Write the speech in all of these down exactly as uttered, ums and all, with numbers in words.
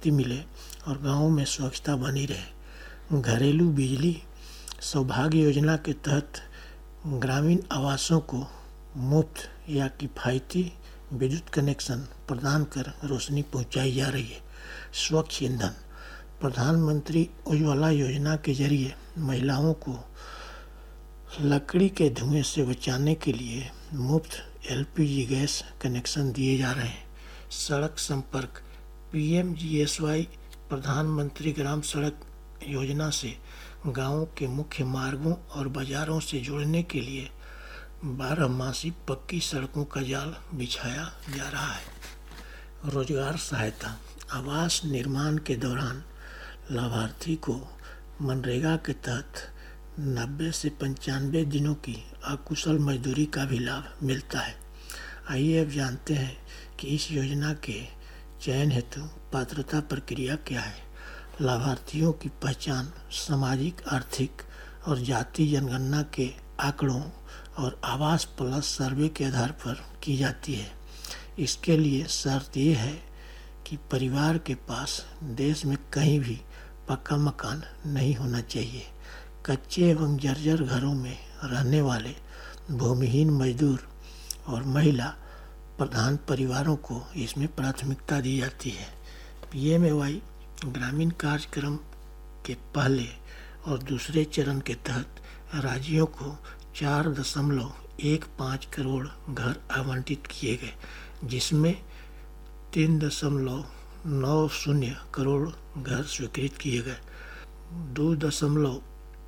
शक्ति मिले और गाँवों में स्वच्छता बनी रहे। घरेलू बिजली सौभाग्य योजना के तहत ग्रामीण आवासों को मुफ्त या किफ़ायती विद्युत कनेक्शन प्रदान कर रोशनी पहुंचाई जा रही है। स्वच्छ ईंधन प्रधानमंत्री उज्ज्वला योजना के जरिए महिलाओं को लकड़ी के धुएं से बचाने के लिए मुफ्त एलपीजी गैस कनेक्शन दिए जा रहे हैं। सड़क संपर्क पीएमजीएसवाई प्रधानमंत्री ग्राम सड़क योजना से गांवों के मुख्य मार्गों और बाजारों से जोड़ने के लिए बारहमासी पक्की सड़कों का जाल बिछाया जा रहा है। रोजगार सहायता आवास निर्माण के दौरान लाभार्थी को मनरेगा के तहत नब्बे से पंचानवे दिनों की अकुशल मजदूरी का भी लाभ मिलता है। आइए अब जानते हैं कि इस योजना के चयन हेतु पात्रता प्रक्रिया क्या है। लाभार्थियों की पहचान सामाजिक, आर्थिक और जाति जनगणना के आंकड़ों और आवास प्लस सर्वे के आधार पर की जाती है। इसके लिए शर्त यह है कि परिवार के पास देश में कहीं भी पक्का मकान नहीं होना चाहिए। कच्चे एवं जर्जर घरों में रहने वाले भूमिहीन मजदूर और महिला प्रधान परिवारों को इसमें प्राथमिकता दी जाती है। पीएमएवाई ग्रामीण कार्यक्रम के पहले और दूसरे चरण के तहत राज्यों को चार दशमलव एक पाँच करोड़ घर आवंटित किए गए, जिसमें तीन दशमलव नौ शून्य करोड़ घर स्वीकृत किए गए। दो दशमलव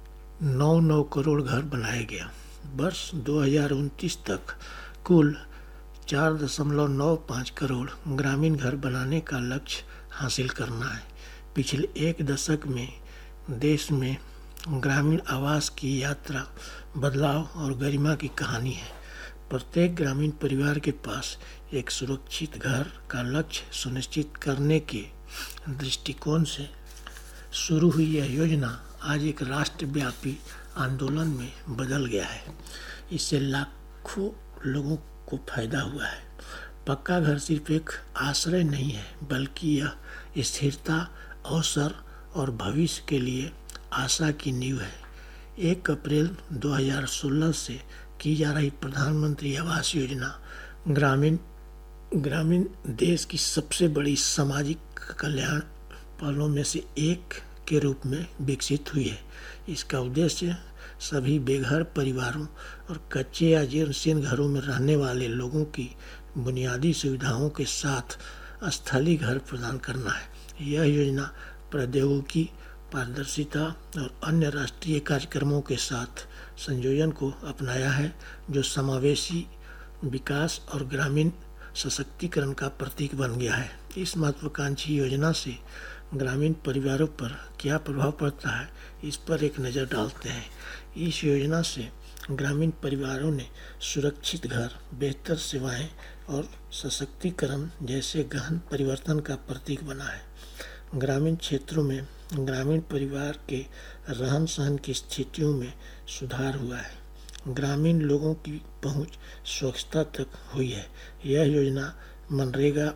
नौ नौ करोड़ घर बनाया गया। वर्ष दो हज़ार उनतीस तक कुल चार दशमलव नौ पाँच करोड़ ग्रामीण घर बनाने का लक्ष्य हासिल करना है। पिछले एक दशक में देश में ग्रामीण आवास की यात्रा, बदलाव और गरिमा की कहानी है। प्रत्येक ग्रामीण परिवार के पास एक सुरक्षित घर का लक्ष्य सुनिश्चित करने के दृष्टिकोण से शुरू हुई यह योजना आज एक राष्ट्रव्यापी आंदोलन में बदल गया है। इससे लाखों लोगों को फायदा हुआ है। पक्का घर सिर्फ एक आश्रय नहीं है, बल्कि यह स्थिरता, अवसर और भविष्य के लिए आशा की नींव है। एक अप्रैल दो हज़ार सोलह से की जा रही प्रधानमंत्री आवास योजना ग्रामीण ग्रामीण देश की सबसे बड़ी सामाजिक कल्याण पहलों में से एक के रूप में विकसित हुई है। इसका उद्देश्य सभी बेघर परिवारों और कच्चे या जीर्णशीर्ण घरों में रहने वाले लोगों की बुनियादी सुविधाओं के साथ स्थायी घर प्रदान करना है। यह योजना प्रौद्योगिकी, पारदर्शिता और अन्य राष्ट्रीय कार्यक्रमों के साथ संयोजन को अपनाया है, जो समावेशी विकास और ग्रामीण सशक्तिकरण का प्रतीक बन गया है। इस महत्वाकांक्षी योजना से ग्रामीण परिवारों पर क्या प्रभाव पड़ता है, इस पर एक नज़र डालते हैं। इस योजना से ग्रामीण परिवारों ने सुरक्षित घर, बेहतर सेवाएं और सशक्तिकरण जैसे गहन परिवर्तन का प्रतीक बना है। ग्रामीण क्षेत्रों में ग्रामीण परिवार के रहन सहन की स्थितियों में सुधार हुआ है। ग्रामीण लोगों की पहुंच स्वच्छता तक हुई है। यह योजना मनरेगा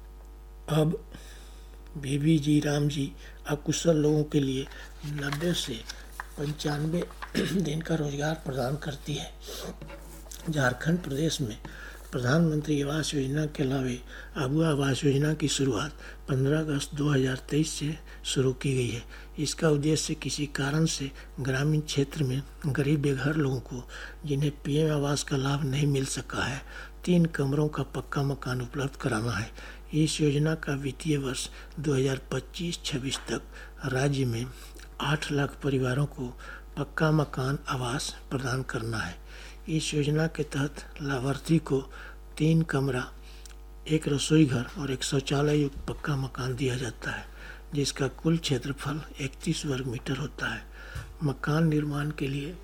अब बीबी जी राम जी अकुशल लोगों के लिए नब्बे से पंचानवे दिन का रोजगार प्रदान करती है। झारखंड प्रदेश में प्रधानमंत्री आवास योजना के अलावे आबुआ आवास योजना की शुरुआत पंद्रह अगस्त दो हज़ार तेईस से शुरू की गई है। इसका उद्देश्य किसी कारण से ग्रामीण क्षेत्र में गरीब बेघर लोगों को, जिन्हें पीएम आवास का लाभ नहीं मिल सका है, तीन कमरों का पक्का मकान उपलब्ध कराना है। इस योजना का वित्तीय वर्ष दो हज़ार पच्चीस छब्बीस तक राज्य में आठ लाख परिवारों को पक्का मकान आवास प्रदान करना है। इस योजना के तहत लाभार्थी को तीन कमरा, एक रसोई घर और एक शौचालय युक्त पक्का मकान दिया जाता है, जिसका कुल क्षेत्रफल इकतीस वर्ग मीटर होता है। मकान निर्माण के लिए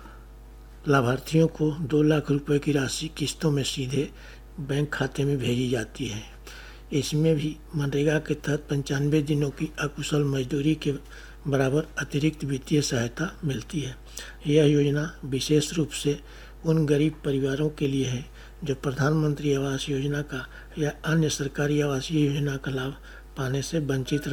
लाभार्थियों को दो लाख रुपए की राशि किस्तों में सीधे बैंक खाते में भेजी जाती है। इसमें भी मनरेगा के तहत पंचानवे दिनों की अकुशल मजदूरी के बराबर अतिरिक्त वित्तीय सहायता मिलती है। यह योजना विशेष रूप से उन गरीब परिवारों के लिए है जो प्रधानमंत्री आवास योजना का या अन्य सरकारी आवासीय योजना का लाभ पाने से वंचित